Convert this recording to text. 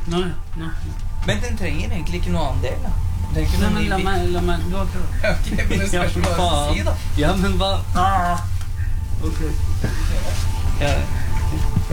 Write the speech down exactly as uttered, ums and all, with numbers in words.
Nå, nå. Men den trenger egentlig ikke noe annen del, da. Det er ikke Nei, noe men ny la bit. meg, la meg, du har ikke det. Ok, men det spørs hva du skal si, da. Ja, men hva? Ah. Ok. Ja.